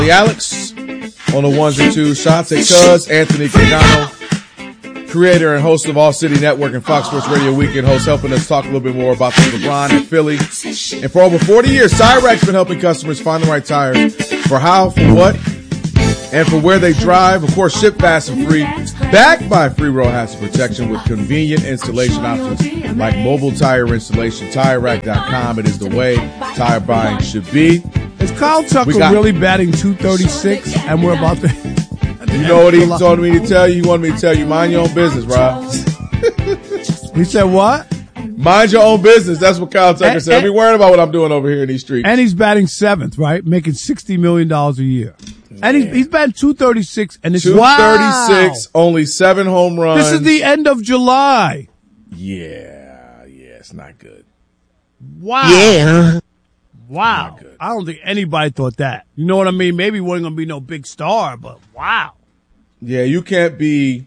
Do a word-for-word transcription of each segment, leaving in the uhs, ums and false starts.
Alex on the ones and twos. Shots at Cuz, Anthony Cagano, creator and host of All City Network and Fox Sports Radio Weekend host, helping us talk a little bit more about the LeBron and Philly. And for over forty years, Tire Rack's been helping customers find the right tires for how, for what, and for where they drive. Of course, ship fast and free. Backed by free road hazard protection with convenient installation options like mobile tire installation. Tire Rack dot com. It is the way tire buying should be. Is Kyle Tucker got, really batting two thirty-six and we're about to... You know what he told me to tell you? He wanted me to tell you, mind your own business, Rob. He said what? Mind your own business. That's what Kyle Tucker and, said. And, Don't be worried about what I'm doing over here in these streets. And he's batting seventh, right? Making sixty million dollars a year. Man. And he's, he's batting two thirty-six. And it's two thirty-six, wow. Only seven home runs. This is the end of July. Yeah, yeah, it's not good. Wow. Yeah. Wow. I don't think anybody thought that. You know what I mean? Maybe he wasn't going to be no big star, but wow. Yeah, you can't be,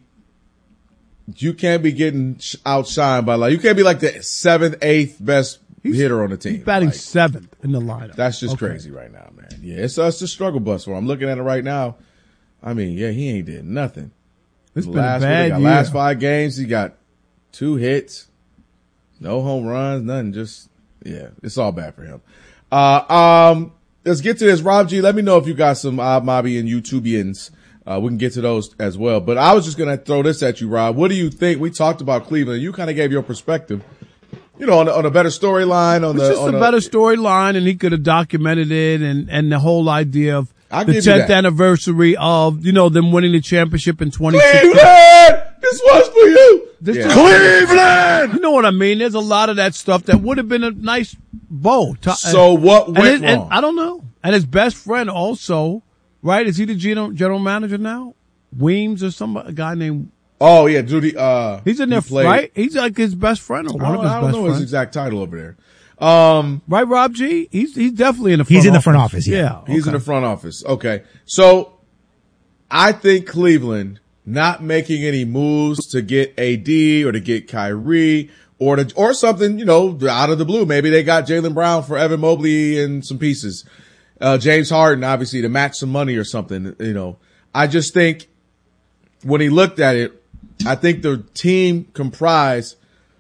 you can't be getting outshined by like, you can't be like the seventh, eighth best he's, hitter on the team. He's batting like, seventh in the lineup. That's just okay. crazy right now, man. Yeah, it's, it's a struggle bus for him. I'm looking at it right now. I mean, yeah, he ain't did nothing. It's been last, a bad got year. Last five games, he got two hits, no home runs, nothing. Just, yeah, it's all bad for him. Uh, um, let's get to this. Rob G, let me know if you got some Odd Mobby and YouTubians. Uh, we can get to those as well. But I was just going to throw this at you, Rob. What do you think? We talked about Cleveland. You kind of gave your perspective, you know, on, on a better storyline. On it's the, just on a, a better storyline, and he could have documented it, and, and the whole idea of I'll the tenth anniversary of, you know, them winning the championship in twenty sixteen. Cleveland! This was for you! This yeah. is, Cleveland! You know what I mean? There's a lot of that stuff that would have been a nice bow. To, so and, what went and his, wrong? And I don't know. And his best friend also, right? Is he the general, general manager now? Weems or some a guy named. Oh yeah, Judy. Uh, he's in there, he played, right? He's like his best friend or one of his I don't best know friends. his exact title over there. Um, right, Rob G. He's he's definitely in the front he's in office. the front office. Yeah, yeah he's okay. in the front office. Okay, so I think Cleveland not making any moves to get A D or to get Kyrie or to or something, you know, out of the blue. Maybe they got Jaylen Brown for Evan Mobley and some pieces. Uh, James Harden, obviously, to match some money or something. You know, I just think when he looked at it, I think the team comprised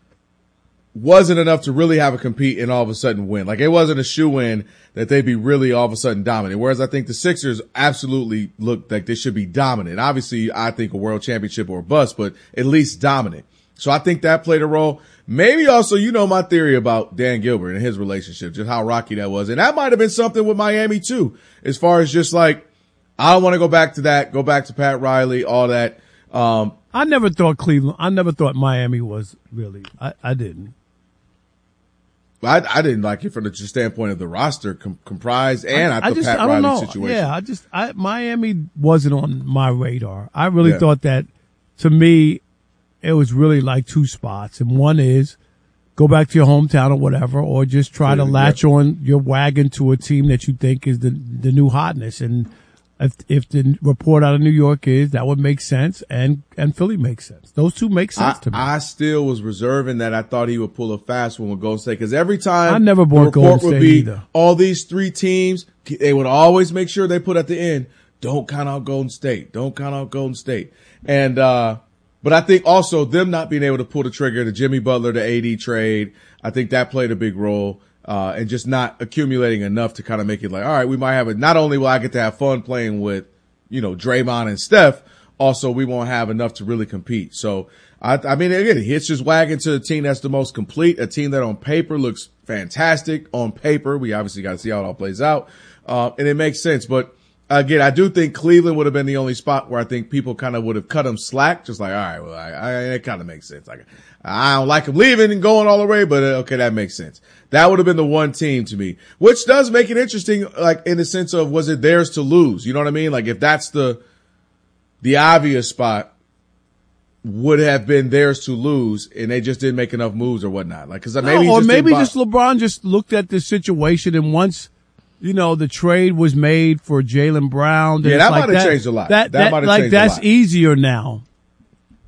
wasn't enough to really have a compete and all of a sudden win. Like it wasn't a shoe-in that they'd be really all of a sudden dominant. Whereas I think the Sixers absolutely look like they should be dominant. Obviously, I think a world championship or a bust, but at least dominant. So I think that played a role. Maybe also, you know, my theory about Dan Gilbert and his relationship, just how rocky that was. And that might have been something with Miami too, as far as just like, I don't want to go back to that, go back to Pat Riley, all that. Um, I never thought Cleveland, I never thought Miami was really, I, I didn't. I, I didn't like it from the standpoint of the roster com- comprised and I, I, I the just, Pat I don't Riley know. situation. Yeah, I just, I, Miami wasn't on my radar. I really yeah. thought that, to me, it was really like two spots. And one is go back to your hometown or whatever, or just try yeah, to latch yeah. on your wagon to a team that you think is the, the new hotness. And if, if the report out of New York is, that would make sense. And, and Philly makes sense. Those two make sense I, to me. I still was reserving that. I thought he would pull a fast one with Golden State. Cause every time I never the bought report Golden would State be either. All these three teams, they would always make sure they put at the end, don't count out Golden State. Don't count out Golden State. And, uh, but I think also them not being able to pull the trigger, the Jimmy Butler, the A D trade, I think that played a big role. Uh, and just not accumulating enough to kind of make it like, all right, we might have it. Not only will I get to have fun playing with, you know, Draymond and Steph, also we won't have enough to really compete. So I, I mean, again, he hits his wagon to a team that's the most complete, a team that on paper looks fantastic on paper. We obviously got to see how it all plays out. Uh, and it makes sense. But again, I do think Cleveland would have been the only spot where I think people kind of would have cut him slack. Just like, all right, well, I, I, it kind of makes sense. Like, I don't like him leaving and going all the way, but uh, okay, that makes sense. That would have been the one team to me, which does make it interesting, like in the sense of, was it theirs to lose? You know what I mean? Like if that's the, the obvious spot would have been theirs to lose and they just didn't make enough moves or whatnot. Like, cause maybe, no, or just maybe buy- just LeBron just looked at the situation and once, you know, the trade was made for Jaylen Brown. Yeah, that like might have changed a lot. That, that, that might have like changed that's a lot. easier now.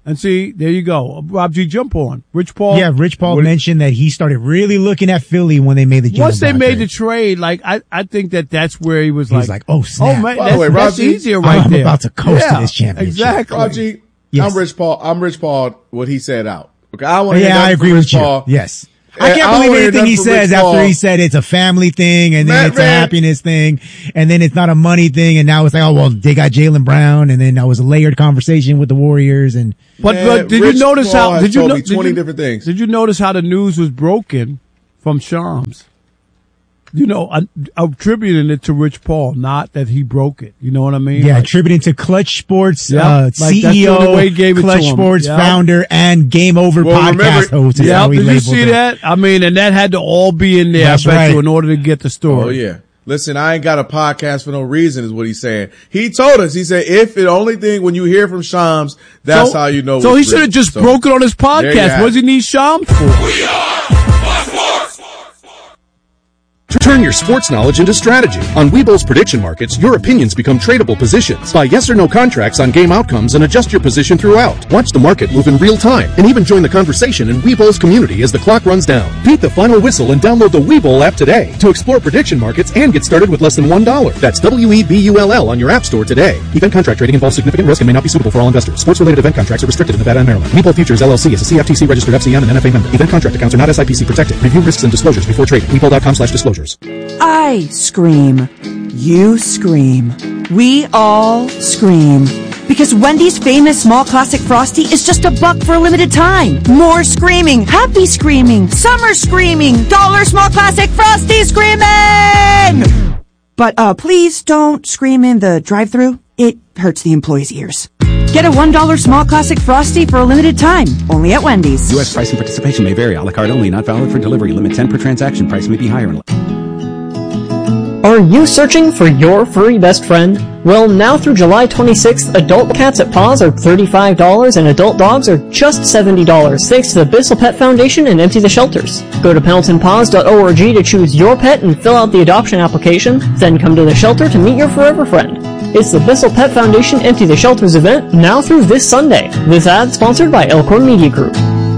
And see, there you go. Rob G, jump on. Rich Paul. Yeah, Rich Paul mentioned that he started really looking at Philly when they made the Jalen Once they Brown made trade. the trade, like, I, I think that that's where he was He like, was like, oh, snap. oh, man, By that's, the way, that's Rob G, easier right I'm there. about to coast to Yeah, this championship. Exactly. Raji, Yes. I'm Rich Paul. I'm Rich Paul. What he said out. Okay, I want to Yeah, hear I nothing agree from with Rich you. Paul. Yes. And I can't I don't believe wanna hear anything he nothing from says Rich after Paul. he said it's a family thing and then Matt, it's a man. happiness thing and then it's not a money thing and now it's like, oh, well, they got Jalen Brown and then that was a layered conversation with the Warriors and But, Man, but did Rich you notice Paul how, has did you told know, me did twenty you- different things. Did you notice how the news was broken from Shams? You know, uh, attributing it to Rich Paul, not that he broke it. You know what I mean? yeah, Like, attributing to Clutch Sports, Yeah, uh, like C that's E the only O, way he gave it to Clutch him. Sports Yeah. founder and Game Over Well, podcast remember- host. is yeah, how he did you labeled see him. that? I mean, and that had to all be in there, That's I bet right. you, in order to get the story. Oh yeah. Listen, I ain't got a podcast for no reason is what he's saying. He told us, he said, if the only thing when you hear from Shams, that's So- how you know. So he it's should have real. just So, broke it on his there you podcast. have What does it. he need Shams for? Turn your sports knowledge into strategy. On Weeble's prediction markets, your opinions become tradable positions. Buy yes or no contracts on game outcomes and adjust your position throughout. Watch the market move in real time and even join the conversation in Weeble's community as the clock runs down. Beat the final whistle and download the Weeble app today to explore prediction markets and get started with less than one dollar. That's W E B U L L on your app store today. Event contract trading involves significant risk and may not be suitable for all investors. Sports-related event contracts are restricted in Nevada and Maryland. Weeble Futures L L C is a C F T C registered F C M and N F A member. Event contract accounts are not S I P C protected. Review risks and disclosures before trading. Weeble dot com slash disclosures. I scream. You scream. We all scream. Because Wendy's famous small classic Frosty is just a buck for a limited time. More screaming, happy screaming, summer screaming, dollar small classic Frosty screaming! But uh, please don't scream in the drive-thru. It hurts the employees' ears. Get a one dollar small classic Frosty for a limited time. Only at Wendy's. U S price and participation may vary. A la carte only. Not valid for delivery. Limit ten per transaction. Price may be higher. Are you searching for your furry best friend? Well, now through July twenty-sixth, adult cats at Paws are thirty-five dollars and adult dogs are just seventy dollars, thanks to the Bissell Pet Foundation and Empty the Shelters. Go to pendleton paws dot org to choose your pet and fill out the adoption application, then come to the shelter to meet your forever friend. It's the Bissell Pet Foundation Empty the Shelters event now through this Sunday. This ad sponsored by Elkhorn Media Group.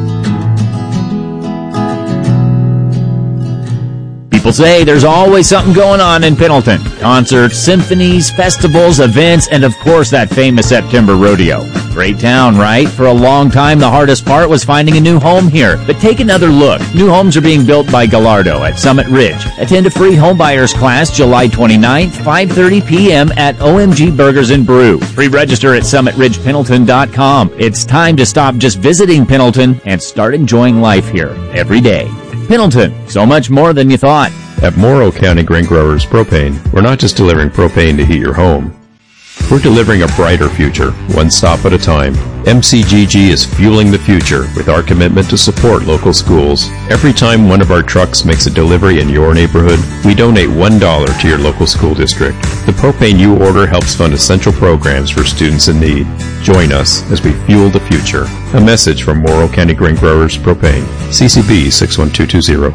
People say there's always something going on in Pendleton. Concerts, symphonies, festivals, events, and of course that famous September rodeo. Great town, right? For a long time, the hardest part was finding a new home here. But take another look. New homes are being built by Gallardo at Summit Ridge. Attend a free homebuyers class July twenty-ninth, five thirty p.m. at O M G Burgers and Brew. Pre-register at summit ridge pendleton dot com. It's time to stop just visiting Pendleton and start enjoying life here every day. Pendleton, so much more than you thought. At Morrow County Grain Growers Propane, we're not just delivering propane to heat your home. We're delivering a brighter future, one stop at a time. M C G G is fueling the future with our commitment to support local schools. Every time one of our trucks makes a delivery in your neighborhood, we donate one dollar to your local school district. The propane you order helps fund essential programs for students in need. Join us as we fuel the future. A message from Morrow County Grain Growers Propane. C C B six one two two zero.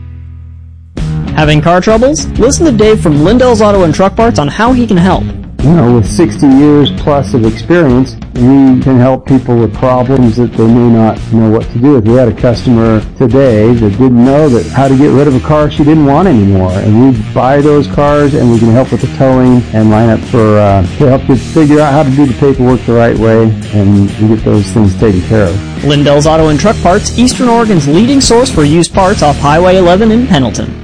Having car troubles? Listen to Dave from Lindell's Auto and Truck Parts on how he can help. You know, with sixty years plus of experience, we can help people with problems that they may not know what to do with. We had a customer today that didn't know that how to get rid of a car she didn't want anymore. And we buy those cars and we can help with the towing and line up for, uh, to help you figure out how to do the paperwork the right way and get those things taken care of. Lindell's Auto and Truck Parts, Eastern Oregon's leading source for used parts off Highway eleven in Pendleton.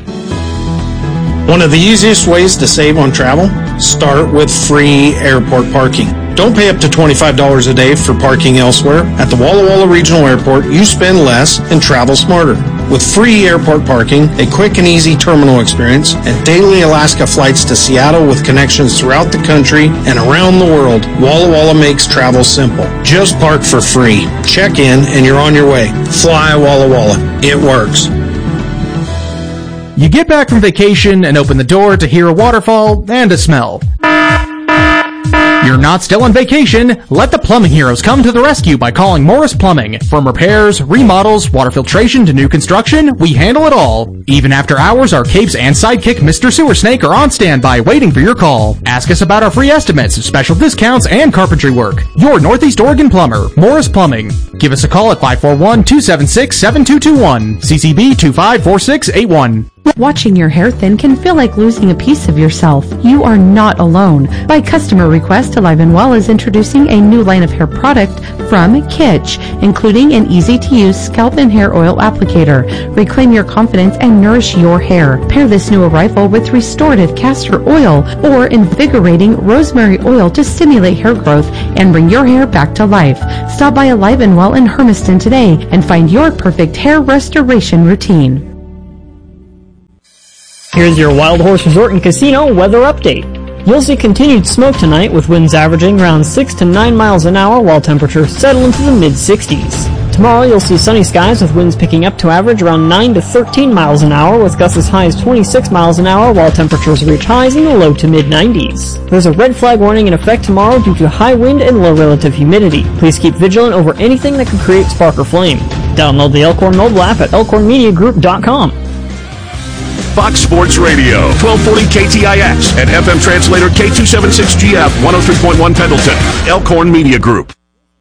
One of the easiest ways to save on travel? Start with free airport parking. Don't pay up to twenty-five dollars a day for parking elsewhere. At the Walla Walla Regional Airport, you spend less and travel smarter. With free airport parking, a quick and easy terminal experience, and daily Alaska flights to Seattle with connections throughout the country and around the world, Walla Walla makes travel simple. Just park for free. Check in and you're on your way. Fly Walla Walla. It works. You get back from vacation and open the door to hear a waterfall and a smell. You're not still on vacation. Let the plumbing heroes come to the rescue by calling Morris Plumbing. From repairs, remodels, water filtration to new construction, we handle it all. Even after hours, our capes and sidekick Mister Sewer Snake are on standby waiting for your call. Ask us about our free estimates, special discounts, and carpentry work. Your Northeast Oregon plumber, Morris Plumbing. Give us a call at five four one, two seven six, seven two two one. C C B two five four six eight one. Watching your hair thin can feel like losing a piece of yourself. You are not alone. By customer request, Alive and Well is introducing a new line of hair product from Kitsch, including an easy-to-use scalp and hair oil applicator. Reclaim your confidence and nourish your hair. Pair this new arrival with restorative castor oil or invigorating rosemary oil to stimulate hair growth and bring your hair back to life. Stop by Alive and Well in Hermiston today and find your perfect hair restoration routine. Here's your Wild Horse Resort and Casino weather update. You'll see continued smoke tonight with winds averaging around six to nine miles an hour while temperatures settle into the mid sixties. Tomorrow you'll see sunny skies with winds picking up to average around nine to thirteen miles an hour with gusts as high as twenty-six miles an hour while temperatures reach highs in the low to mid nineties. There's a red flag warning in effect tomorrow due to high wind and low relative humidity. Please keep vigilant over anything that could create spark or flame. Download the Elkhorn mobile app at elkhorn media group dot com. Fox Sports Radio, twelve forty K T I X, and F M translator K two seventy-six G F, one oh three point one Pendleton, Elkhorn Media Group.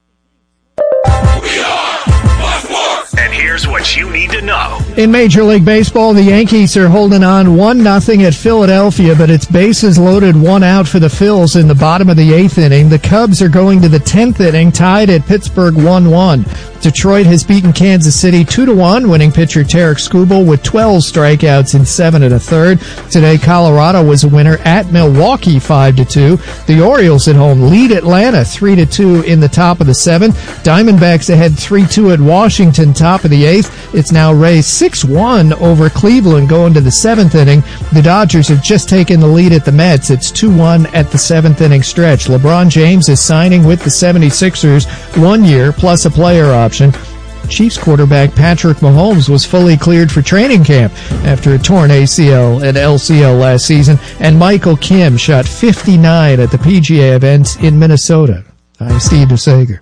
And here's what you need to know. In Major League Baseball, the Yankees are holding on one nothing at Philadelphia, but it's bases loaded, one out for the Phils in the bottom of the eighth inning. The Cubs are going to the tenth inning, tied at Pittsburgh one one. Detroit has beaten Kansas City two to one, winning pitcher Tarek Skubal with twelve strikeouts in seven and a third. Today, Colorado was a winner at Milwaukee five to two. The Orioles at home lead Atlanta three to two in the top of the seventh. Diamondbacks ahead three two at Washington, top of the eighth. It's now raised six one over Cleveland going to the seventh inning. The Dodgers have just taken the lead at the Mets. It's two one at the seventh inning stretch. LeBron James is signing with the seventy-sixers one year plus a player option. Chiefs quarterback Patrick Mahomes was fully cleared for training camp after a torn A C L and L C L last season, and Michael Kim shot fifty-nine at the P G A event in Minnesota. I'm Steve DeSager.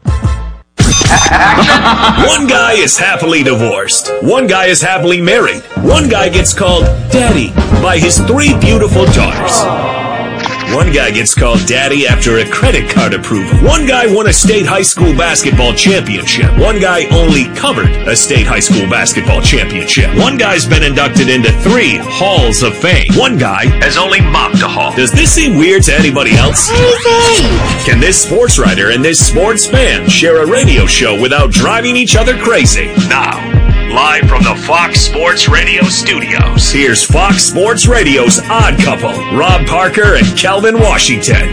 One guy is happily divorced. One guy is happily married. One guy gets called Daddy by his three beautiful daughters. One guy gets called Daddy after a credit card approval. One guy won a state high school basketball championship. One guy only covered a state high school basketball championship. One guy's been inducted into three halls of fame. One guy has only mopped a hall. Does this seem weird to anybody else? Can this sports writer and this sports fan share a radio show without driving each other crazy? Now, live from the Fox Sports Radio studios, here's Fox Sports Radio's Odd Couple, Rob Parker and Calvin Washington.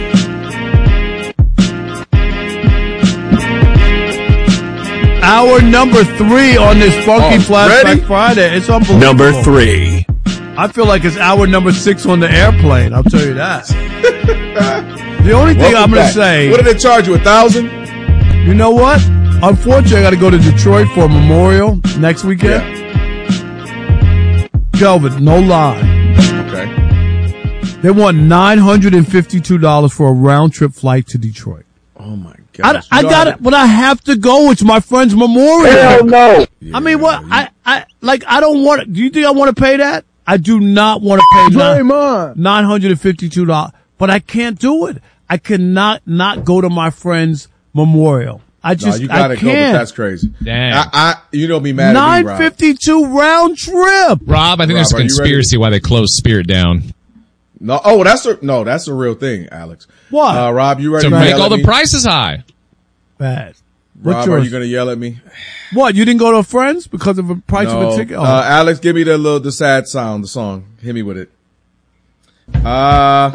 Hour number three on this Funky Oh, Flashback ready? Friday. It's unbelievable. Number three. I feel like it's hour number six on the airplane. I'll tell you that. The only thing Welcome I'm going to back. say. What did they charge you? A thousand? You know what? Unfortunately, I got to go to Detroit for a memorial next weekend. Yeah. Kelvin, no lie. Okay. They want nine hundred fifty-two dollars for a round trip flight to Detroit. Oh my I, gosh. I You got know, it, but I have to go. It's my friend's memorial. Hell no. I mean, what? I, I, like, I don't want, do you think I want to pay that? I do not want to pay nine, nine hundred fifty-two dollars, but I can't do it. I cannot not go to my friend's memorial. I just, no, you gotta I go, can't. but that's crazy. Dang. I, I, you know me mad at nine me, Rob. fifty-two round trip. Rob, I think Rob, there's a are you conspiracy why they closed Spirit down. No, oh, that's a, no, that's a real thing, Alex. What? Uh, Rob, you ready To to make yell all at the me? prices high. Bad. What's Rob, are yours? you gonna yell at me? What? You didn't go to a friend's because of the price No. of a ticket? Oh. Uh, Alex, give me the little, the sad sound, the song. Hit me with it. Uh,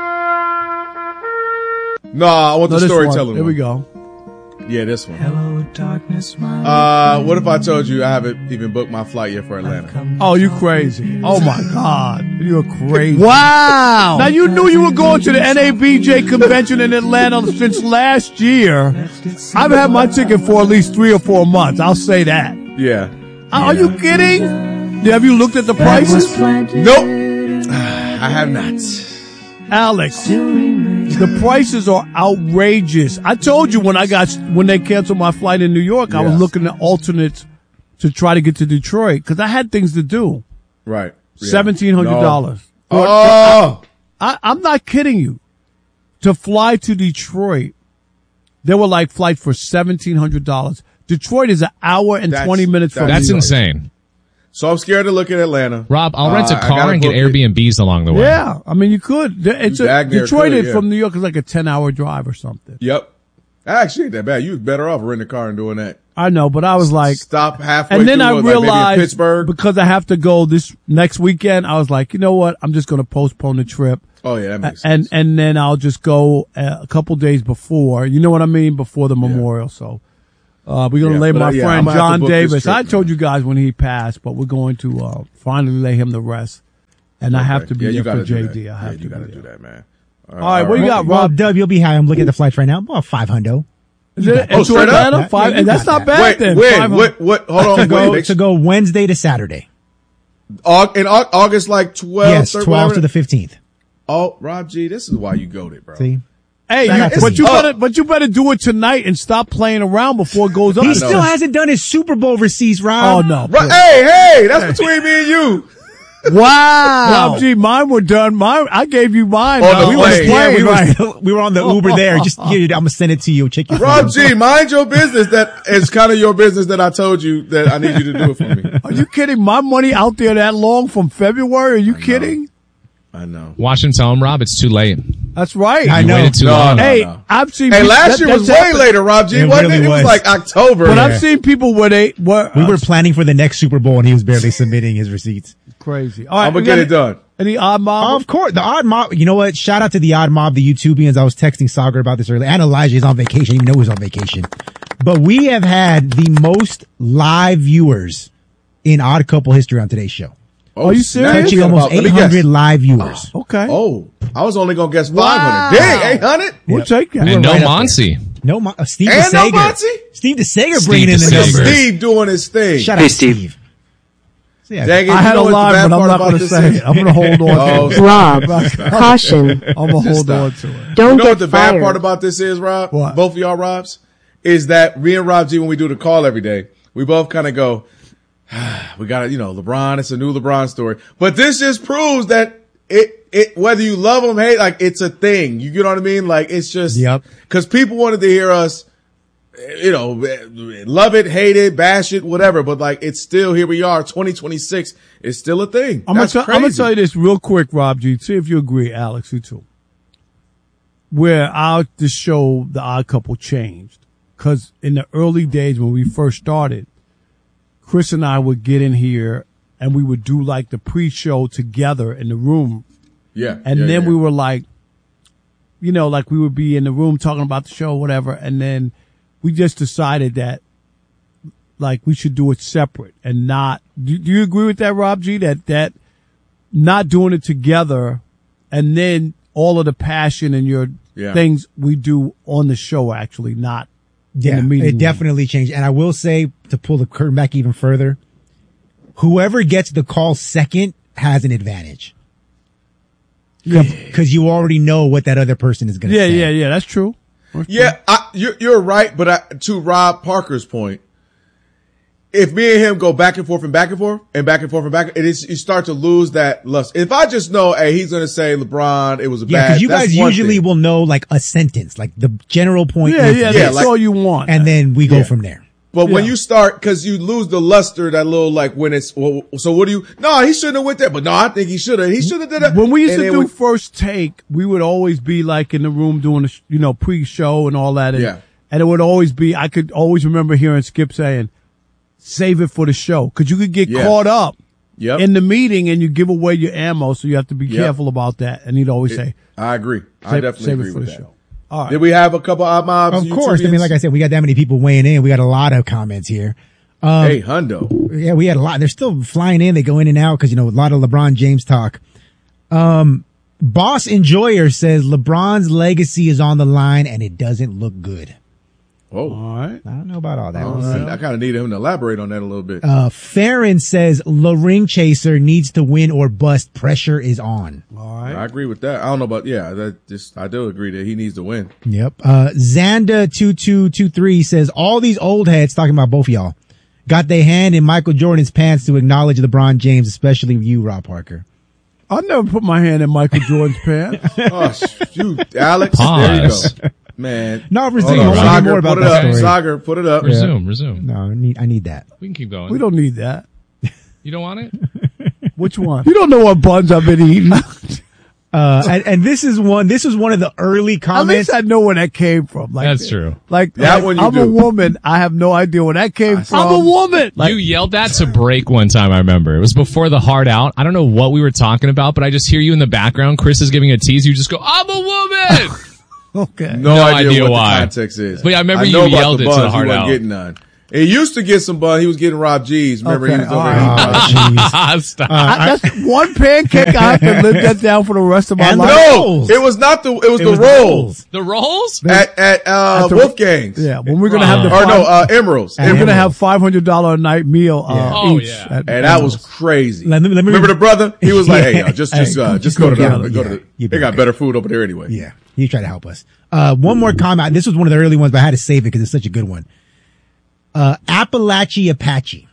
no, I want No, the this storytelling one. Here one. we go. Yeah, this one. Hello, darkness, my Uh, what if I told you I haven't even booked my flight yet for Atlanta? Oh, you crazy. Oh my God. You're crazy. Wow. Now you knew you were going to the N A B J convention in Atlanta since last year. I've had my ticket for at least three or four months. I'll say that. Yeah. Are you kidding? Have you looked at the prices? Nope. I have not. Alex, The prices are outrageous. I told you when I got when they canceled my flight in New York, I was Yes. looking at alternates to try to get to Detroit because I had things to do. Right. Yeah. Seventeen hundred dollars. No. Oh, I, I'm not kidding you. To fly to Detroit, there were like flights for seventeen hundred dollars. Detroit is an hour and That's- twenty minutes from That's New York. insane. so I'm scared to look at Atlanta. Rob, I'll rent Uh, a I car gotta and get book it. Airbnbs along the way. Yeah, I mean you could. There- It's You a, dag near Detroit could, is yeah. from New York is like a ten hour drive or something. Yep. Actually, ain't that bad. You was better off renting a car and doing that. I know, but I was like, Stop halfway and then through, I what, like maybe in realized Pittsburgh. because I have to go this next weekend, I was like, you know what? I'm just going to postpone the trip. Oh yeah, that makes and sense. and then I'll just go uh, a couple days before. You know what I mean? Before the memorial. So uh, we're gonna Yeah, lay but, my uh, yeah, friend I'm gonna have to John book this Davis. trip, I told you guys when he passed, but we're going to uh, finally lay him to rest. And I have Okay. to be yeah, you there for gotta do J D. that. I have yeah, to you be gotta there. do that, man. All right, what you got, Well, Rob? Dub, you'll be high. I'm looking at the flights right now. About five hundo. Is it Oh, to straight up? Atlanta? Five, Yeah, and you that's got not that. bad Wait, then. wait, Five- what? What? Hold to on, wait. go make to sure- go Wednesday to Saturday. Au- in Au- August, like twelve. Yes, thirty, twelve whatever. to the fifteenth. Oh, Rob G, this is why you goated, bro. See, Hey, That you, happens. but you Oh. better, but you better do it tonight and stop playing around before it goes up. he to still the- hasn't done his Super Bowl receipts, Oh Rob. no! Right, hey, hey, that's between me and you. Wow. Rob G, mine were done. Mine, I gave you mine. Oh, Uh, no, we wait. were Yeah, playing, we right? were we were on the Uber there. Just here, I'm gonna send it to you. Check your Rob phone. G, mind your business. That is kind of your business that I told you that I need you to do it for me. Are you kidding? My money out there that long from February? Are you kidding? I know. Watch him tell him, Rob, it's too late. That's right. I You know. waited too No, long. no. Hey, I've seen. Hey, people- last that- year was that's way happened. later, Rob G. It wasn't really it? It was was. like October. But Yeah. I've seen people where they were. We uh, were planning for the next Super Bowl, and he was barely submitting his receipts. crazy. All right, I'm gonna we get got it done. Any odd mob? Of course, the Odd Mob. You know what? Shout out to the Odd Mob, the YouTubians. I was texting Sagar about this earlier. And Elijah is on vacation. You know he's on vacation. But we have had the most live viewers in Odd Couple history on today's show. Oh, Are you snap. serious? Touching About- almost let me eight hundred guess. live viewers. Okay. Oh, I was only gonna guess Wow. five hundred. Dang, eight hundred. We'll Yep. take that. We And were no right up Monty. No, Mo- uh, Steve And no DeSager. Monty? Steve DeSager Steve bringing in the DeSager. numbers. Steve doing his thing. Shout Hey, out Steve. Steve. So, yeah. Dang it, I you had know a what the line, bad but I'm part not about going to this say is? it. I'm going to hold on Oh, to it. Rob, caution. I'm going to Just hold stop. on to it. Don't you know get what the bad fired. part about this is, Rob? What? Both of y'all Robs? Is that me and Rob G, when we do the call every day, we both kind of go, we got to, you know, LeBron, it's a new LeBron story. But this just proves that it, it, whether you love him, hate, like it's a thing. You get what I mean? Like it's just, Yep. cause people wanted to hear us, you know, love it, hate it, bash it, whatever. But like it's still, here we are, twenty twenty-six is still a thing. I'm going That's to crazy. tell you this real quick, Rob G. See if you agree, Alex, you too. Where our, the show, The Odd Couple changed. Cause in the early days when we first started, Chris and I would get in here and we would do like the pre-show together in the room. Yeah. And yeah, then yeah. we were like, you know, like we would be in the room talking about the show, whatever. And then we just decided that like we should do it separate and not, do, do you agree with that, Rob G? That, that not doing it together and then all of the passion and your Yeah. things we do on the show actually, not Yeah, in the meeting it room. definitely changed. And I will say, to pull the curtain back even further, whoever gets the call second has an advantage. Yeah. Because you already know what that other person is going to Yeah, say. yeah, yeah. That's true. That's true. Yeah, I, you're, you're right. But I, to Rob Parker's point, if me and him go back and forth and back and forth and back and forth and back, it is, you start to lose that lust. If I just know, hey, he's going to say LeBron, it was a Yeah, bad. because you that's guys one usually thing. will know like a sentence, like the general point. Yeah, is yeah, this, that's like- all you want. and then we go Yeah. from there. But when Yeah. you start, cause you lose the luster, that little like when it's, well, so what do you, no, he shouldn't have went there, but no, I think he should have, he should have did that. When we used And to it do would- first take, we would always be like in the room doing the, sh- you know, pre-show and all that. And, Yeah. and it would always be, I could always remember hearing Skip saying, save it for the show. Cause you could get Yeah. caught up Yep. in the meeting and you give away your ammo. So you have to be Yep. careful about that. And he'd always say, I agree. I save, definitely save agree it for with the that. show. All right. Did we have a couple of mobs? Of course. I mean, like I said, we got that many people weighing in. We got a lot of comments here. Um, hey, Hundo. Yeah, we had a lot. They're still flying in. They go in and out because, you know, a lot of LeBron James talk. Um, Boss Enjoyer says LeBron's legacy is on the line and it doesn't look good. Oh, all right. I don't know about all that. Oh, We'll see. I, I kind of need him to elaborate on that a little bit. Uh, Farron says the ring chaser needs to win or bust. Pressure is on. All right. I agree with that. I don't know about, yeah, that just, I do agree that he needs to win. Yep. Uh, Xanda two two two three says all these old heads, talking about both of y'all, got their hand in Michael Jordan's pants to acknowledge LeBron James, especially you, Rob Parker. I never put my hand in Michael Jordan's pants. Oh, shoot, Alex. Pause. There you go. Man. No, resume. Hold on. I want to hear Sagar, more about put it that up. story. Sagar, put it up. Resume, Yeah. resume. No, I need, I need that. We can keep going. We don't need that. You don't want it? Which one? You don't know what buns I've been eating. Uh, and, and this is one, this was one of the early At comments. least I know where that came from. Like, That's true. Like, That like, one you I'm a do. woman. I have no idea where that came from. I'm a woman. Like, You yelled that to break one time, I remember. It was before the hard out. I don't know what we were talking about, but I just hear you in the background. Chris is giving a tease. You just go, I'm a woman! okay. No, No idea, idea what why. the context is. But yeah, I remember know you about yelled the it to the buns. hard He wasn't out. getting none. He used to get some bun. He was getting Rob G's. Remember, Okay, he was over all here. right. eating Rob Oh, G's. Stop. I, that's one pancake I have to live that down for the rest of my And the life. No, rolls. it was not the, it was It the was the rolls. rolls. The rolls? At, at, uh, At the- Wolfgang's. Yeah, when we're gonna have the Or five, no, uh, Emeralds. And we're Emeralds. gonna have five hundred dollar a night meal uh, Yeah. Oh, each. yeah. at And that was Emerald's. crazy. Let me- let me- Remember the brother? He was like, hey, Yeah. yo, just, Hey, just, uh, just just go go to down. the, go to Yeah, the, you they be got okay. better food over there anyway. Yeah, he tried to help us. Uh, one more comment. This was one of the early ones, but I had to save it because it's such a good one. Uh, Appalachie Apache.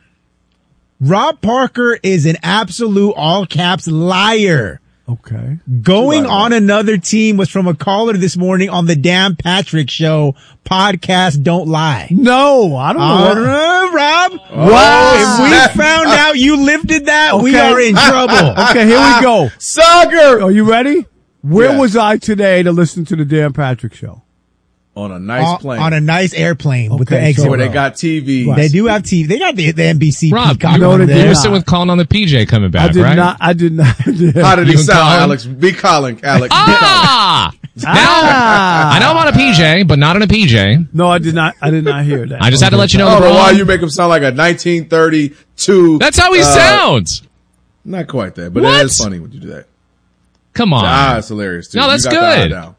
Rob Parker is an absolute all caps liar. Okay. Going on another team was from a caller this morning on the Dan Patrick Show podcast. Don't lie. No, I don't know. Uh, what- Rob, Oh, if snap. we found out you lifted that, we Okay. are in trouble. Okay, here we go. Sagar! Are you ready? Where Yeah. was I today to listen to the Dan Patrick Show? On a nice on, plane. on a nice airplane with the Okay, so exit where they row. got T V. They do have T V. They got the, the N B C Rob, Peacock you, No, on they you did there. were not. sitting with Colin on the P J coming back, I did right? not. I did not. How did You he and sound, Colin? Alex? Be Colin, Alex. Ah! Now, Ah. I know I'm on a P J, but not on a P J. No, I did not. I did not hear that. I just had to let you know. I don't know LeBron- why you make him sound like a nineteen thirty-two. That's how he uh, sounds. Not quite that, but What? it is funny when you do that. Come on. Ah, it's hilarious too. No, that's You got the eye good. down.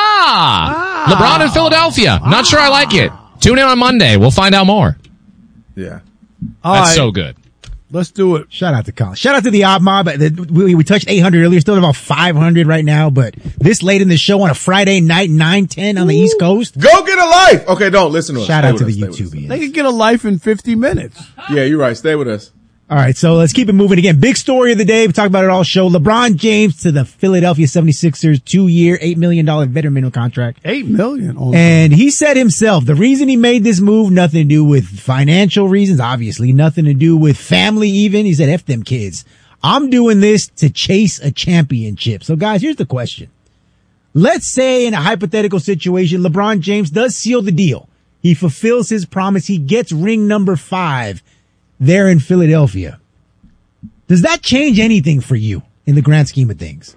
Ah! LeBron in Philadelphia. Not sure I like it. Tune in on Monday. We'll find out more. Yeah. All That's right, so good. let's do it. Shout out to Colin. Shout out to the Odd Mob. The- We, we touched eight hundred earlier, still at about five hundred right now, but this late in the show on a Friday night, nine ten on the East Coast. Go get a life. Okay, don't listen to us. Shout Stay out with to us. the Stay with us. YouTubians. They could get a life in fifty minutes. Yeah, you're right. Stay with us. All right, so let's keep it moving again. Big story of the day. We talked about it all show. LeBron James to the Philadelphia seventy-sixers, two-year, eight million dollars veteran minimum contract. Eight million. Oh, And he said himself, the reason he made this move, nothing to do with financial reasons, obviously, nothing to do with family even. He said, F them kids. I'm doing this to chase a championship. So guys, here's the question. Let's say in a hypothetical situation, LeBron James does seal the deal. He fulfills his promise. He gets ring number five there in Philadelphia. Does that change anything for you in the grand scheme of things?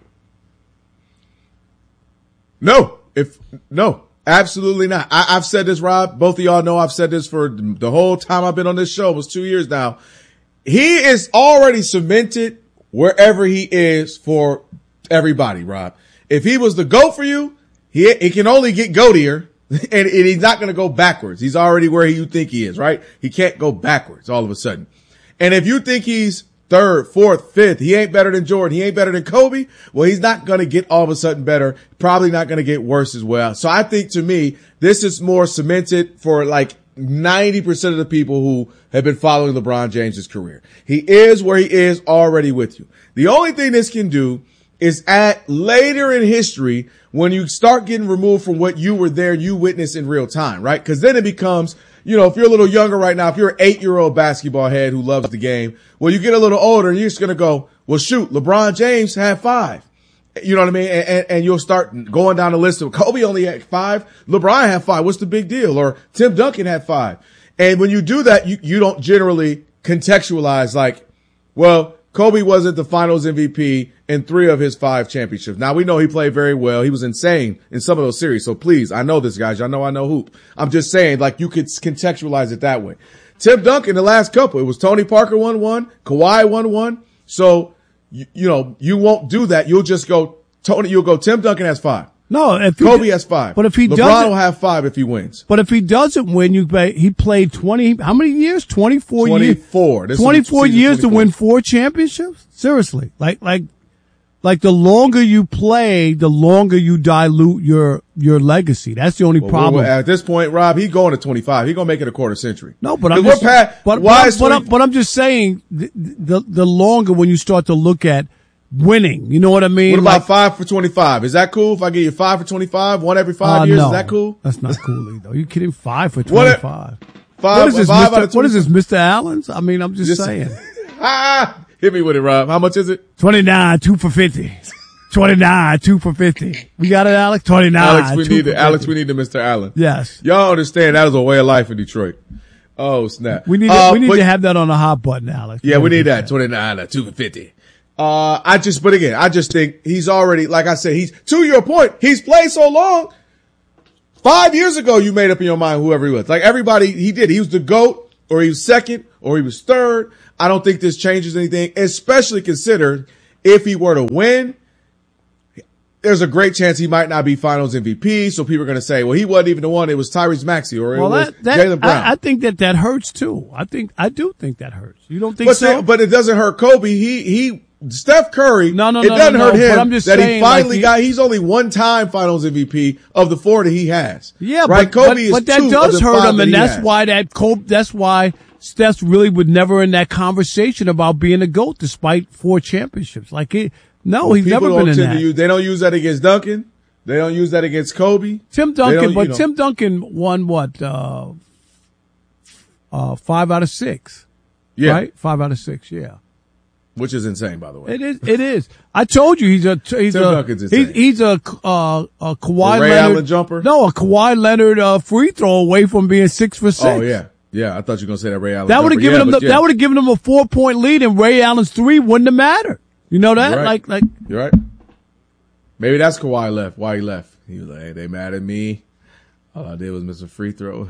No, if no, absolutely not. I, I've said this, Rob. Both of y'all know I've said this for the whole time I've been on this show. It was two years now. He is already cemented wherever he is for everybody, Rob. If he was the GOAT for you, he he can only get GOATier, and, and he's not going to go backwards. He's already where you think he is, right? He can't go backwards all of a sudden. And if you think he's third, fourth, fifth, he ain't better than Jordan, he ain't better than Kobe, well, he's not going to get all of a sudden better, probably not going to get worse as well. So I think to me, this is more cemented for like ninety percent of the people who have been following LeBron James's career. He is where he is already with you. The only thing this can do is at later in history when you start getting removed from what you were there, you witnessed in real time, right? Because then it becomes, you know, if you're a little younger right now, if you're an eight-year-old basketball head who loves the game, well, you get a little older and you're just going to go, well, shoot, LeBron James had five. You know what I mean? And, and, and you'll start going down the list of Kobe only had five. LeBron had five. What's the big deal? Or Tim Duncan had five. And when you do that, you, you don't generally contextualize like, well, Kobe wasn't the finals M V P in three of his five championships. Now we know he played very well. He was insane in some of those series. So please, I know this, guys. Y'all know I know hoop. I'm just saying, like, you could contextualize it that way. Tim Duncan, the last couple, it was Tony Parker won one, Kawhi won one. So, you, you know, you won't do that. You'll just go, Tony, you'll go, Tim Duncan has five. No, if he Kobe d- has five. But if he LeBron doesn't, will have five if he wins. But if he doesn't win, you play, he played twenty. How many years? Twenty-four years. Twenty-four. This Twenty-four is years twenty-four. to win four championships. Seriously, like like like the longer you play, the longer you dilute your your legacy. That's the only Well, problem. we're- at this point, Rob, he's going to twenty-five. He's going to make it a quarter century. No, but 'Cause I'm we're just, past- but, why but, is but, I'm, twenty but I'm just saying the, the the longer when you start to look at winning, you know what I mean? What about Like, five for twenty-five? Is that cool if I give you five for twenty-five, one every five uh, years? no, Is that cool? That's not cool either. Are you kidding? Five for What if- twenty-five. Five, What is this, five out Mister of What is this, Mister Allen's? I mean, I'm just, Just- saying. Ah, hit me with it, Rob. How much is it? twenty-nine, two for fifty. twenty-nine, two for fifty. We got it, Alex? twenty-nine, Alex, we two need for it. Alex, fifty. we need the Mister Allen. Yes. Y'all understand that is a way of life in Detroit. Oh, snap. We need, Uh, we need but- to have that on the hot button, Alex. Yeah, we need that. twenty-nine, uh, two for fifty. Uh, I just, but again, I just think he's already, like I said, he's, to your point, he's played so long. Five years ago, you made up in your mind whoever he was. Like everybody, he did. He was the GOAT, or he was second, or he was third. I don't think this changes anything, especially considered if he were to win, there's a great chance he might not be finals M V P. So people are going to say, well, he wasn't even the one. It was Tyrese Maxey or it Well, was that, that, Jaylen Brown. I, I think that that hurts too. I think, I do think that hurts. You don't think but, so? see, but it doesn't hurt Kobe. He, he, Steph Curry. No, no, it no, doesn't no, hurt no, him but I'm just that saying, he finally like, he- got, he's only one time finals M V P of the four that he has. Yeah, right. but, Kobe but, is but that two of does the hurt five him, that and he that's has. why that Kobe, that's why Steph really would never in that conversation about being a GOAT despite four championships. Like he, no, Well, he's people never don't been in tend to that. use- they don't use that against Duncan. They don't use that against Kobe. Tim They Duncan, don't, but you know. Tim Duncan won what, uh, uh, five out of six. Yeah. Right? Five out of six, yeah. Which is insane, by the way. It is. It is. I told you he's a he's Tim a Duncan's he's, insane. he's a uh, a Kawhi The Ray Leonard Allen jumper? No, a Kawhi Leonard uh, free throw away from being six for six. Oh yeah, yeah. I thought you were gonna say that Ray Allen. That would have jumper. given Yeah, him the, but yeah. that would have given him a four point lead, and Ray Allen's three wouldn't have mattered. You know that? You're right. Like like You're right. Maybe that's Kawhi left. Why he left? He was like, "Hey, they mad at me. All I did was miss a free throw."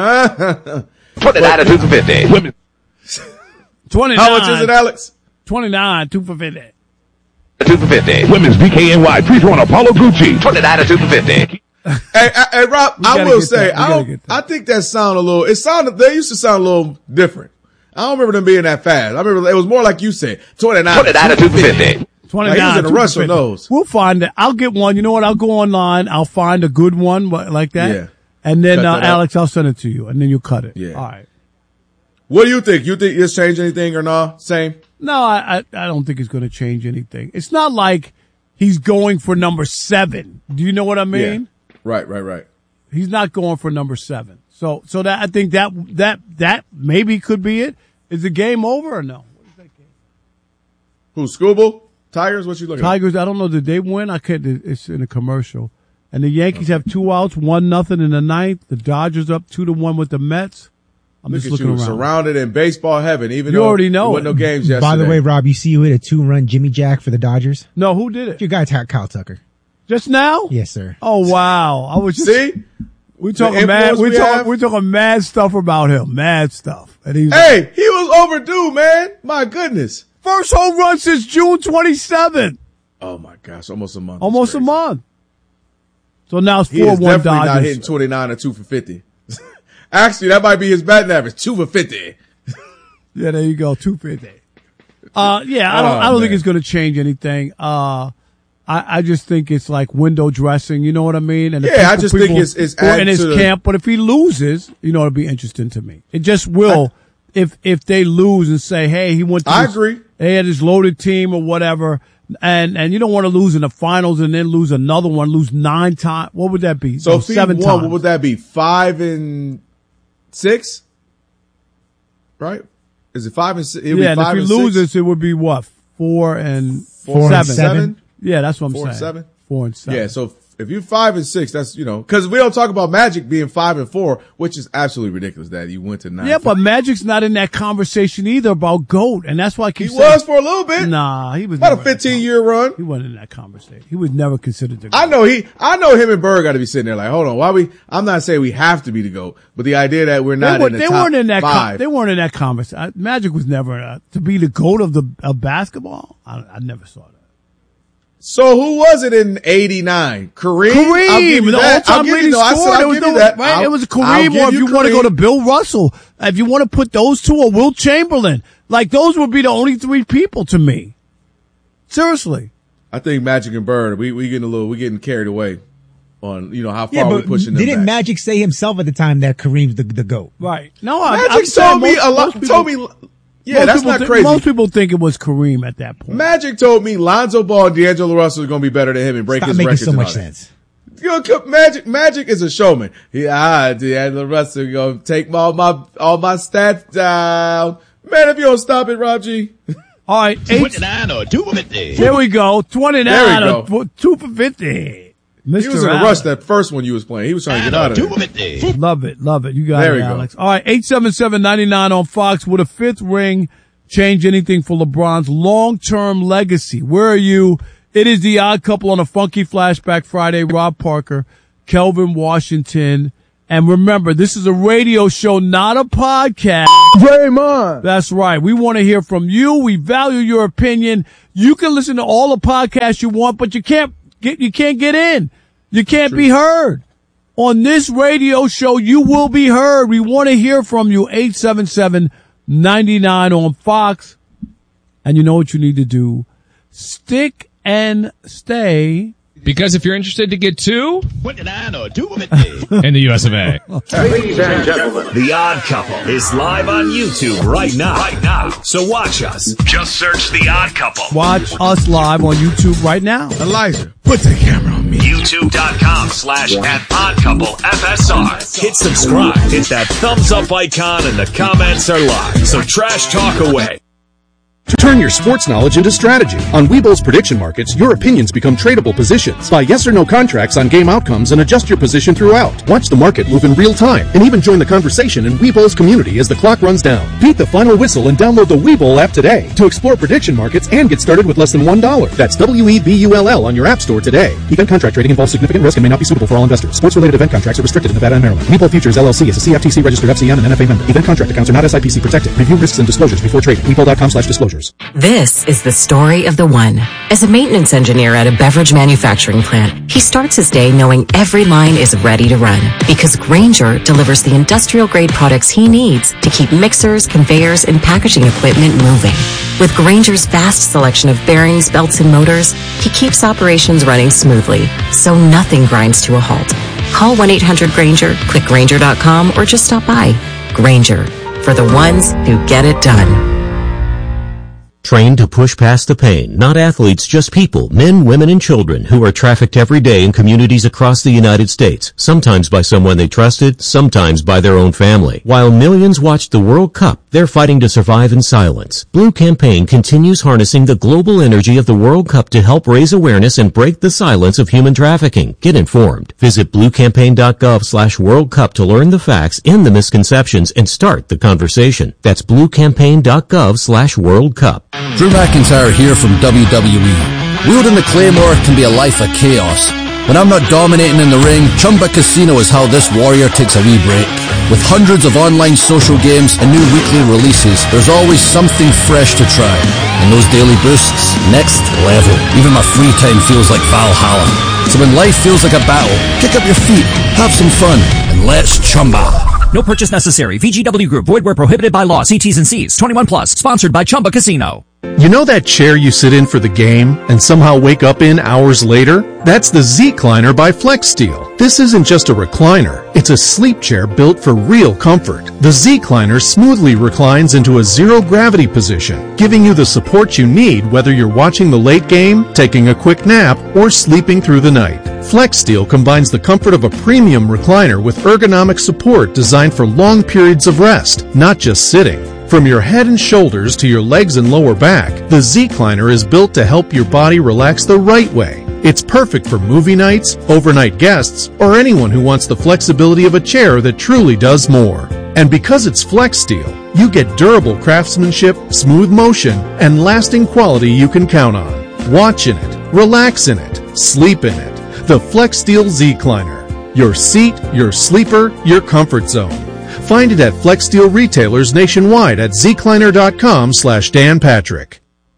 Put it out of two for fifty. Women. twenty-nine. How much is it, Alex? Twenty-nine, two for fifty. Two for fifty. Women's B K N Y free throw on Apollo Gucci. Put it out of two for fifty. hey, hey, hey, Rob, We I gotta will get say, that. We I gotta don't, get that. I think that sound a little, it sounded, they used to sound a little different. I don't remember them being that fast. I remember it was more like you said, twenty-nine. Put it out of two for fifty. twenty-nine. Like he was in a two rush for on fifty. those. We'll find it. I'll get one. You know what? I'll go online. I'll find a good one wh- like that. Yeah. And then, Cut uh, that out. Alex, I'll send it to you, and then you'll cut it. Yeah. All right. What do you think? You think it's changed anything or not? Same? No, I, I, I don't think it's going to change anything. It's not like he's going for number seven. Do you know what I mean? Yeah. Right, right, right. He's not going for number seven. So, so that I think that that that maybe could be it. Is the game over or no? Who, Scuba? Tigers? What you looking at? Tigers. I don't know. Did they win? I can't. It's in a commercial. And the Yankees have two outs, one nothing in the ninth. The Dodgers up two to one with the Mets. I'm Look just at looking you, around. surrounded in baseball heaven, even You though already know there wasn't it. no games yesterday. By the way, Rob, you see who hit a two-run Jimmy Jack for the Dodgers? No, who did it? Your guy, Ta- Kyle Tucker. Just now? Yes, sir. Oh wow! I was just, See? we The talking mad. influence We we talking. have? We're talking mad stuff about him. Mad stuff. And he's Hey, he was overdue, man. My goodness. first home run since June twenty-seventh. Oh my gosh, almost a month. Almost a month. So now it's He four is one definitely not Dodgers. hitting twenty-nine or two for fifty. Actually, that might be his batting average, two for fifty. Yeah, there you go, two fifty. Uh, yeah, I don't. Oh, I don't think man. it's going to change anything. Uh, I, I just think it's like window dressing. You know what I mean? And the Yeah, I people- just think people it's- it's who are in adding his to the- camp. But if he loses, you know, it'll be interesting to me. It just will. if if they lose and say, hey, he went. To I this- agree. They had his loaded team or whatever. And, and you don't want to lose in the finals and then lose another one, lose nine times. What would that be? So No, if he seven won, times. what would that be? Five and six? Right? Is it five and six? It would Yeah, be and five if he and loses, six? it would be what? Four and Four and seven. seven? Yeah, that's what I'm Four and saying. seven? Four and seven. Yeah, so if, if you're five and six, that's, you know, cause we don't talk about Magic being five and four, which is absolutely ridiculous that you went to nine. Yeah, but Magic's not in that conversation either about GOAT, and that's why I keep He saying. was for a little bit. Nah, he was About a never in that fifteen year run. He wasn't in that conversation. He was never considered the GOAT. I know he, I know him and Bird got to be sitting there like, hold on, why we, I'm not saying we have to be the GOAT, but the idea that we're They, not were, in the they top weren't in that. Com- five. they weren't in that conversation. Magic was never uh, to be the GOAT of the of basketball. I, I never saw that. So who was it in eighty-nine? Kareem? Kareem, the all-time leading no, scorer. I It was, no, no, right? It was Kareem, or if you, you want to go to Bill Russell, if you want to put those two, or Will Chamberlain, like those would be the only three people to me. Seriously. I think Magic and Bird, we we getting a little, we getting carried away on, you know, how far yeah, we're pushing them Didn't back. Magic say himself at the time that Kareem's the, the GOAT? Right. No, I, Magic I'm told me most, a lot, people, told me, yeah, that's not th- crazy. Most people think it was Kareem at that point. Magic told me Lonzo Ball and D'Angelo Russell are going to be better than him and break Stop his making records. so and much all that. sense. You know, Magic, Magic is a showman. He, ah, D'Angelo Russell going to take all my, all my stats down. Man, if you don't stop it, Rob G. All right. twenty-nine or two fifty. Here we go. twenty-nine There we or two for fifty. Mister He was in a Allen. rush that first one you was playing. He was trying to get out of it. Love it. Love it. You got There it, we go. Alex. All right. eight seven seven, nine nine on Fox. Would a fifth ring change anything for LeBron's long-term legacy? Where are you? It is the Odd Couple on a Funky Flashback Friday. Rob Parker, Kelvin Washington. And remember, this is a radio show, not a podcast. Draymond. That's right. We want to hear from you. We value your opinion. You can listen to all the podcasts you want, but you can't get, you can't get in. You can't be heard. On this radio show, you will be heard. We want to hear from you. eight seven seven, nine nine on Fox. And you know what you need to do. Stick and stay. Because if you're interested to get two, twenty-nine or two fifty. in the U S of A. Ladies and gentlemen, The Odd Couple is live on YouTube right now. Right now. So watch us. Just search The Odd Couple. Watch us live on YouTube right now. Elijah, put the camera on me. YouTube.com slash at Odd Couple F S R. Hit subscribe. Hit that thumbs up icon and the comments are live. So trash talk away. Turn your sports knowledge into strategy. On Webull's prediction markets, your opinions become tradable positions. Buy yes or no contracts on game outcomes and adjust your position throughout. Watch the market move in real time and even join the conversation in Webull's community as the clock runs down. Beat the final whistle and download the Webull app today to explore prediction markets and get started with less than one dollar. That's W E B U L L on your app store today. Event contract trading involves significant risk and may not be suitable for all investors. Sports-related event contracts are restricted in Nevada and Maryland. Webull Futures L L C is a C F T C registered F C M and N F A member. Event contract accounts are not S I P C protected. Review risks and disclosures before trading. Webull.com slash disclosures. This is the story of the one. As a maintenance engineer at a beverage manufacturing plant, he starts his day knowing every line is ready to run because Grainger delivers the industrial-grade products he needs to keep mixers, conveyors, and packaging equipment moving. With Grainger's vast selection of bearings, belts, and motors, he keeps operations running smoothly, so nothing grinds to a halt. Call one eight hundred Grainger, click Grainger dot com, or just stop by. Grainger, for the ones who get it done. Trained to push past the pain, not athletes, just people, men, women, and children who are trafficked every day in communities across the United States, sometimes by someone they trusted, sometimes by their own family. While millions watched the World Cup, they're fighting to survive in silence. Blue Campaign continues harnessing the global energy of the World Cup to help raise awareness and break the silence of human trafficking. Get informed. Visit bluecampaign.gov slash World Cup to learn the facts and the misconceptions and start the conversation. That's bluecampaign.gov slash World Cup. Drew McIntyre here from W W E. Wielding the Claymore can be a life of chaos. When I'm not dominating in the ring, Chumba Casino is how this warrior takes a wee break. With hundreds of online social games and new weekly releases, there's always something fresh to try. And those daily boosts, next level. Even my free time feels like Valhalla. So when life feels like a battle, kick up your feet, have some fun, and let's Chumba. No purchase necessary. V G W Group. Void where prohibited by law. See T's and C's. twenty-one plus. Sponsored by Chumba Casino. You know that chair you sit in for the game and somehow wake up in hours later? That's the Z-Cliner by FlexSteel. This isn't just a recliner. It's a sleep chair built for real comfort. The Z-Cliner smoothly reclines into a zero-gravity position, giving you the support you need whether you're watching the late game, taking a quick nap, or sleeping through the night. FlexSteel combines the comfort of a premium recliner with ergonomic support designed for long periods of rest, not just sitting. From your head and shoulders to your legs and lower back, the Z-Cliner is built to help your body relax the right way. It's perfect for movie nights, overnight guests, or anyone who wants the flexibility of a chair that truly does more. And because it's FlexSteel, you get durable craftsmanship, smooth motion, and lasting quality you can count on. Watch in it, relax in it, sleep in it. The FlexSteel Z-Cliner. Your seat, your sleeper, your comfort zone. Find it at FlexSteel retailers nationwide at zcliner.com slash Dan Patrick.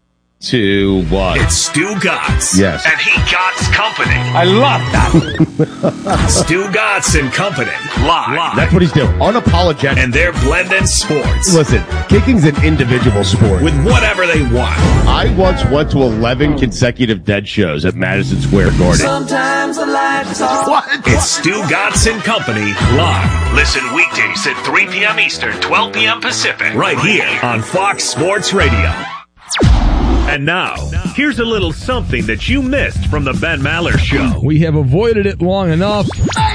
two, one. It's Stu Gotts. Yes. And he Gotts Company. I love that. Stu Gotts and Company. Live. Live. That's what he's doing. Unapologetic. And they're blending sports. Listen, kicking's an individual sport. With whatever they want. I once went to eleven consecutive Dead shows at Madison Square Garden. Sometimes the lights are... What? It's Stu Gotts and Company. Live. Listen weekdays at three p.m. Eastern, twelve p.m. Pacific. Right here on Fox Sports Radio. And now, here's a little something that you missed from the Ben Maller Show. We have avoided it long enough.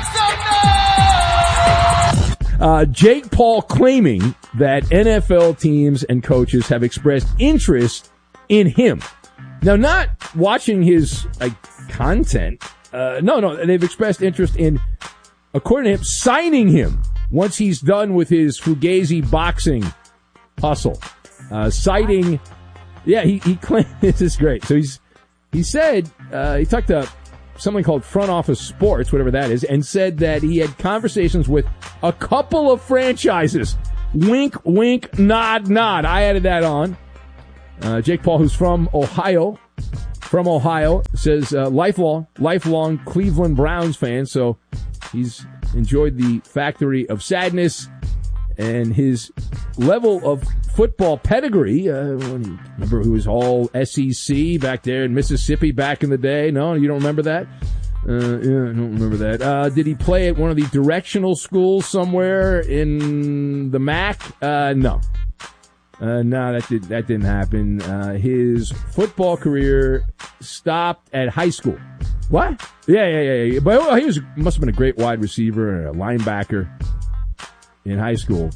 Uh, Jake Paul claiming that N F L teams and coaches have expressed interest in him. Now, not watching his like content. Uh, no, no, they've expressed interest in, according to him, signing him once he's done with his Fugazi boxing hustle. Uh, citing... Yeah, he, he claimed, this is great. So he's, he said, uh, he talked to something called Front Office Sports, whatever that is, and said that he had conversations with a couple of franchises. Wink, wink, nod, nod. I added that on. Uh, Jake Paul, who's from Ohio, from Ohio, says, uh, lifelong, lifelong Cleveland Browns fan. So he's enjoyed the Factory of Sadness and his level of football pedigree. Uh, remember who was all S E C back there in Mississippi back in the day? No, you don't remember that? Uh, yeah, I don't remember that. Uh, did he play at one of the directional schools somewhere in the M A C? Uh, no. Uh, no, that, did, that didn't happen. Uh, his football career stopped at high school. What? Yeah, yeah, yeah. yeah. But oh, he was must have been a great wide receiver and a linebacker in high school.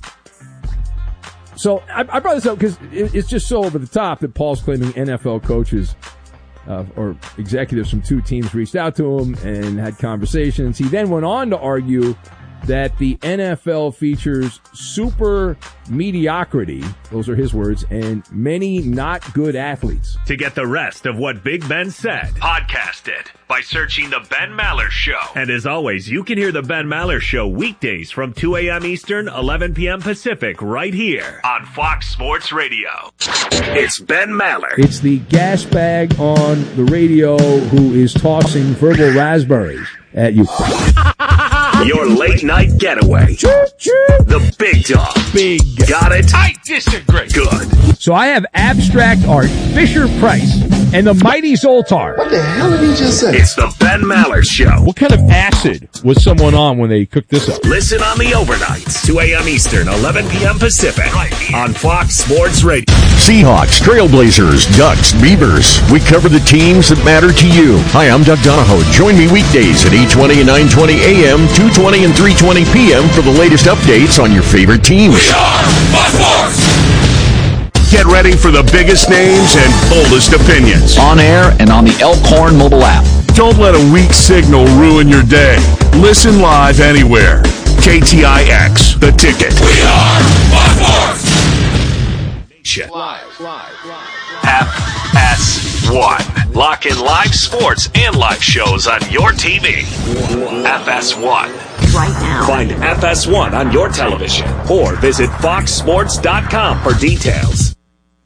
So I, I brought this up because it, it's just so over the top that Paul's claiming N F L coaches uh, or executives from two teams reached out to him and had conversations. He then went on to argue that the N F L features super mediocrity, those are his words, and many not good athletes. To get the rest of what Big Ben said, podcast it by searching The Ben Maller Show. And as always, you can hear The Ben Maller Show weekdays from two a.m. Eastern, eleven p.m. Pacific, right here on Fox Sports Radio. It's Ben Maller. It's the gas bag on the radio who is tossing verbal raspberries at you. Your late night getaway. The big dog. Big. Got it? I disagree. Good. So I have abstract art, Fisher Price, and the mighty Zoltar. What the hell did he just say? It's the Ben Maller Show. What kind of acid was someone on when they cooked this up? Listen on the overnights, two a.m. Eastern, eleven p.m. Pacific, right here on Fox Sports Radio. Seahawks, Trailblazers, Ducks, Beavers. We cover the teams that matter to you. Hi, I'm Doug Donahoe. Join me weekdays at eight twenty and nine twenty a.m., two twenty and three twenty p.m. for the latest updates on your favorite teams. We are Fox Sports. Get ready for the biggest names and boldest opinions. On air and on the Elkhorn mobile app. Don't let a weak signal ruin your day. Listen live anywhere. K T I X, The Ticket. We are Fox Sports. Live, live, live. F S one. Lock in live sports and live shows on your T V. F S one. Right now. Find F S one on your television or visit fox sports dot com for details.